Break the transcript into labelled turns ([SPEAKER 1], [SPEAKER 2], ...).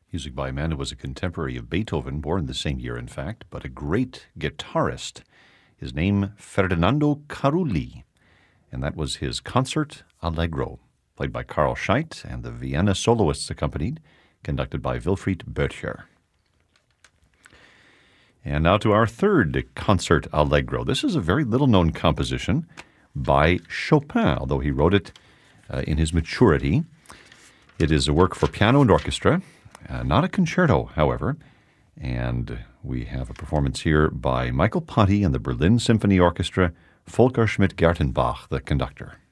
[SPEAKER 1] Music by a man who was a contemporary of Beethoven, born the same year, in fact, but a great guitarist. His name, Ferdinando Carulli, and that was his Concert Allegro, played by Carl Scheidt, and the Vienna soloists accompanied, conducted by Wilfried Böttcher. And now to our third Concert Allegro. This is a very little-known composition by Chopin, although he wrote it in his maturity. It is a work for piano and orchestra, not a concerto, however, and we have a performance here by Michael Ponti and the Berlin Symphony Orchestra, Volker Schmidt-Gertenbach, the conductor.